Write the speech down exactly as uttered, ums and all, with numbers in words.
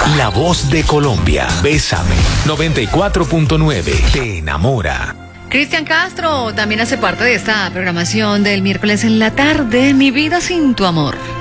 la voz de Colombia. Bésame. noventa y cuatro punto nueve. Te enamora. Cristian Castro también hace parte de esta programación del miércoles en la tarde. Mi vida sin tu amor.